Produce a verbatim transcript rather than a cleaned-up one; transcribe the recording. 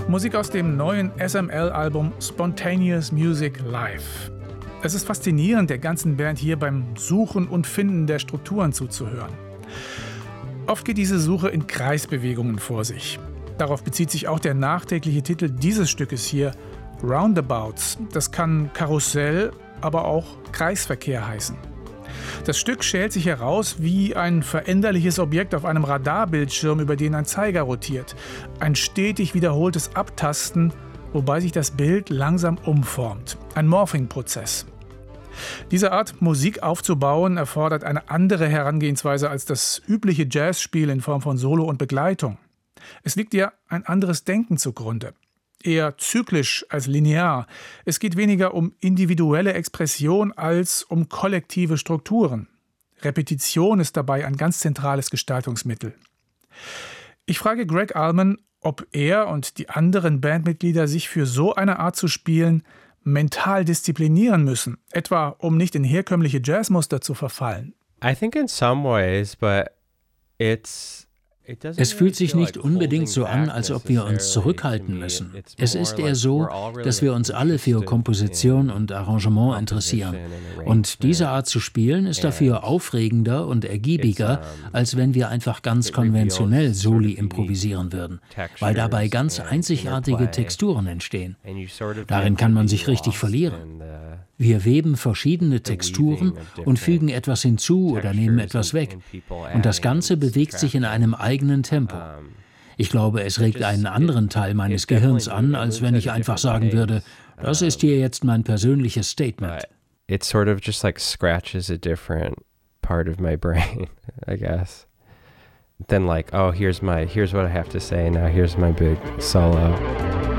Musik aus dem neuen S M L-Album Spontaneous Music Live. Es ist faszinierend, der ganzen Band hier beim Suchen und Finden der Strukturen zuzuhören. Oft geht diese Suche in Kreisbewegungen vor sich. Darauf bezieht sich auch der nachträgliche Titel dieses Stückes hier, Roundabouts. Das kann Karussell, aber auch Kreisverkehr heißen. Das Stück schält sich heraus wie ein veränderliches Objekt auf einem Radarbildschirm, über den ein Zeiger rotiert. Ein stetig wiederholtes Abtasten, wobei sich das Bild langsam umformt. Ein Morphing-Prozess. Diese Art, Musik aufzubauen, erfordert eine andere Herangehensweise als das übliche Jazzspiel in Form von Solo und Begleitung. Es liegt ihr ein anderes Denken zugrunde. Eher zyklisch als linear. Es geht weniger um individuelle Expression als um kollektive Strukturen. Repetition ist dabei ein ganz zentrales Gestaltungsmittel. Ich frage Gregg Allman, ob er und die anderen Bandmitglieder sich für so eine Art zu spielen mental disziplinieren müssen, etwa um nicht in herkömmliche Jazzmuster zu verfallen. I think in some ways, but it's Es fühlt sich nicht unbedingt so an, als ob wir uns zurückhalten müssen. Es ist eher so, dass wir uns alle für Komposition und Arrangement interessieren. Und diese Art zu spielen ist dafür aufregender und ergiebiger, als wenn wir einfach ganz konventionell Soli improvisieren würden, weil dabei ganz einzigartige Texturen entstehen. Darin kann man sich richtig verlieren. Wir weben verschiedene Texturen und fügen etwas hinzu oder nehmen etwas weg. Und das Ganze bewegt sich in einem eigenen Tempo. Ich glaube, es regt einen anderen Teil meines Gehirns an, als wenn ich einfach sagen würde, das ist hier jetzt mein persönliches Statement. It sort of just like scratches a different part of my brain, I guess. Then like, oh, here's my, here's what I have to say, now here's my big solo.